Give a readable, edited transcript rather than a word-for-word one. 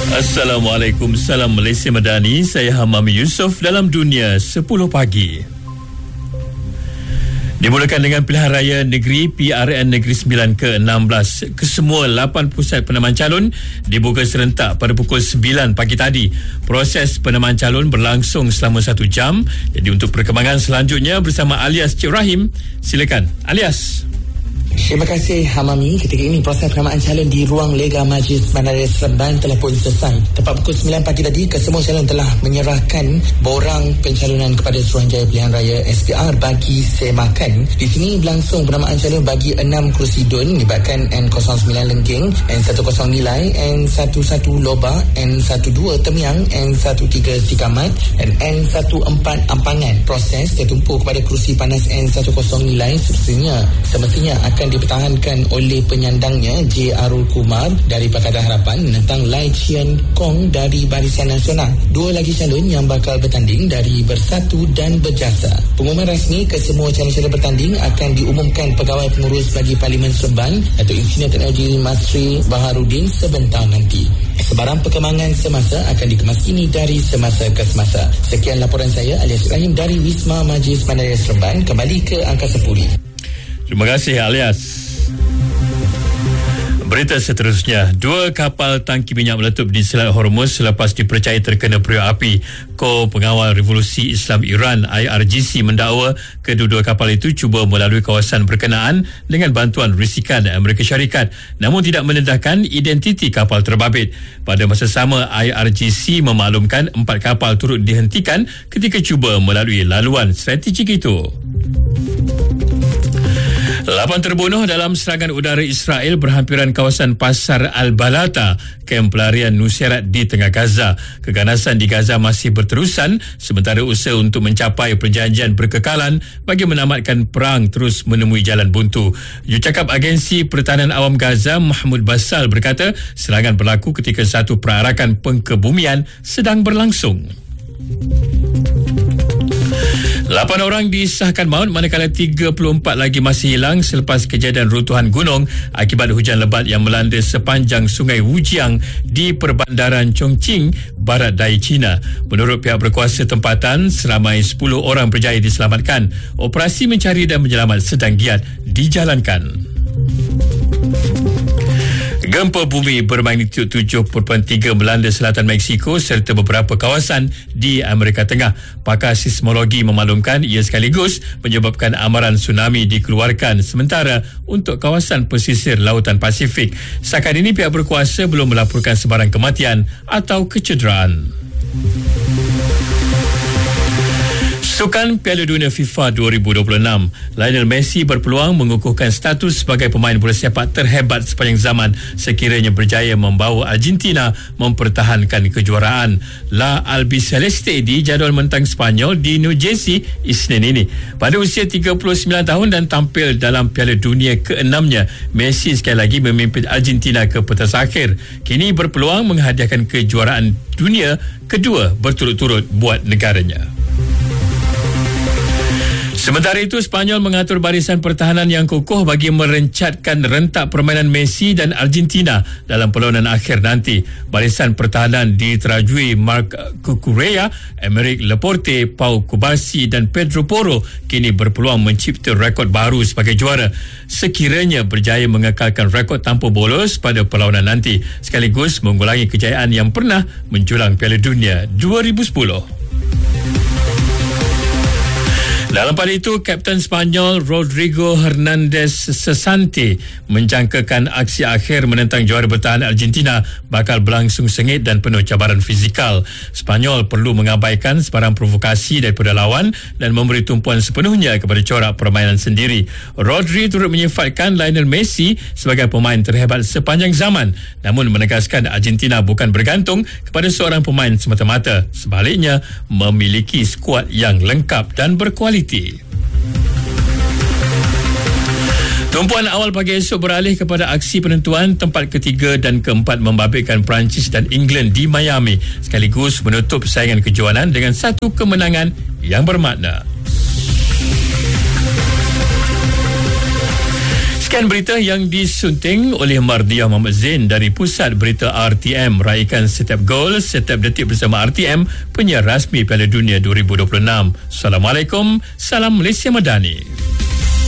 Assalamualaikum, salam Malaysia Madani. Saya Hamami Yusof dalam Dunia 10 Pagi. Dimulakan dengan pilihan raya negeri PRN Negeri Sembilan ke-16. Kesemua 8 pusat penamaan calon dibuka serentak pada pukul 9 pagi tadi. Proses penamaan calon berlangsung selama 1 jam. Jadi untuk perkembangan selanjutnya bersama Alias Cik Rahim. Silakan Alias. Terima kasih Hamami. Ketika ini proses penamaan calon di ruang lega Majlis Bandaraya Seremban telah pun selesai. Tepat pukul 9 pagi tadi, kesemua calon telah menyerahkan borang pencalonan kepada Suruhanjaya Pilihan Raya SPR bagi semakan. Di sini berlangsung penamaan calon bagi 6 kerusi DUN melibatkan N09 Lengging, N10 Nilai, N11 Lobak, N12 Temiang, N13 Sikamat dan N14 Ampangan. Proses tertumpu kepada kerusi panas N10 Nilai semestinya akan dipertahankan oleh penyandangnya J. Arul Kumar dari Pakatan Harapan menentang Lai Chien Kong dari Barisan Nasional. 2 lagi calon yang bakal bertanding dari Bersatu dan Berjasa. Pengumuman rasmi kesemua calon-calon bertanding akan diumumkan Pegawai Pengurus bagi Parlimen Seremban atau Engineer Teknologi Masri Baharudin sebentar nanti. Sebarang perkembangan semasa akan dikemas ini dari semasa ke semasa. Sekian laporan saya, Alias Rahim dari Wisma Majlis Bandaraya Seremban. Kembali ke Angkasa Puri. Terima kasih Alias. Berita seterusnya, 2 kapal tangki minyak meletup di Selat Hormuz selepas dipercayai terkena periuk api. Kor Pengawal Revolusi Islam Iran IRGC mendakwa kedua-dua kapal itu cuba melalui kawasan berkenaan dengan bantuan risikan Amerika Syarikat, namun tidak mendedahkan identiti kapal terbabit. Pada masa sama, IRGC memaklumkan 4 kapal turut dihentikan ketika cuba melalui laluan strategik itu. 8 terbunuh dalam serangan udara Israel berhampiran kawasan Pasar Al-Balata, kem pelarian Nusairat di tengah Gaza. Keganasan di Gaza masih berterusan sementara usaha untuk mencapai perjanjian berkekalan bagi menamatkan perang terus menemui jalan buntu. Jurucakap Agensi Pertahanan Awam Gaza, Mahmud Basal berkata serangan berlaku ketika satu perarakan pengkebumian sedang berlangsung. 8 orang disahkan maut manakala 34 lagi masih hilang selepas kejadian runtuhan gunung akibat hujan lebat yang melanda sepanjang Sungai Wujiang di perbandaran Chongqing, barat daya China. Menurut pihak berkuasa tempatan, seramai 10 orang berjaya diselamatkan. Operasi mencari dan menyelamat sedang giat dijalankan. Gempa bumi bermagnitud 7.3 melanda selatan Mexico serta beberapa kawasan di Amerika Tengah. Pakar seismologi memaklumkan ia sekaligus menyebabkan amaran tsunami dikeluarkan sementara untuk kawasan pesisir Lautan Pasifik. Setakat ini pihak berkuasa belum melaporkan sebarang kematian atau kecederaan. Sukan Piala Dunia FIFA 2026, Lionel Messi berpeluang mengukuhkan status sebagai pemain bola sepak terhebat sepanjang zaman sekiranya berjaya membawa Argentina mempertahankan kejuaraan. La Albiceleste dijadual menentang Sepanyol di New Jersey Isnin ini. Pada usia 39 tahun dan tampil dalam Piala Dunia ke-6-nya, Messi sekali lagi memimpin Argentina ke pentas akhir. Kini berpeluang menghadiahkan kejuaraan dunia kedua berturut-turut buat negaranya. Sementara itu, Sepanyol mengatur barisan pertahanan yang kukuh bagi merencatkan rentak permainan Messi dan Argentina dalam perlawanan akhir nanti. Barisan pertahanan diterajui Marc Cucurella, Emerick Laporte, Pau Kubasi dan Pedro Porro kini berpeluang mencipta rekod baru sebagai juara sekiranya berjaya mengekalkan rekod tanpa bolos pada perlawanan nanti, sekaligus mengulangi kejayaan yang pernah menjulang Piala Dunia 2010. Dalam pada itu, Kapten Sepanyol Rodrigo Hernandez Sesante menjangkakan aksi akhir menentang juara bertahan Argentina bakal berlangsung sengit dan penuh cabaran fizikal. Sepanyol perlu mengabaikan sebarang provokasi daripada lawan dan memberi tumpuan sepenuhnya kepada corak permainan sendiri. Rodri turut menyifatkan Lionel Messi sebagai pemain terhebat sepanjang zaman, namun menegaskan Argentina bukan bergantung kepada seorang pemain semata-mata. Sebaliknya, memiliki skuad yang lengkap dan berkualiti. Tumpuan awal pagi esok beralih kepada aksi penentuan tempat ketiga dan keempat membabitkan Perancis dan England di Miami, sekaligus menutup saingan kejuaraan dengan satu kemenangan yang bermakna. Sekian berita yang disunting oleh Mardiah Muhammad Zain dari Pusat Berita RTM. Raikan setiap gol, setiap detik bersama RTM, penyiar rasmi Piala Dunia 2026. Assalamualaikum, salam Malaysia Madani.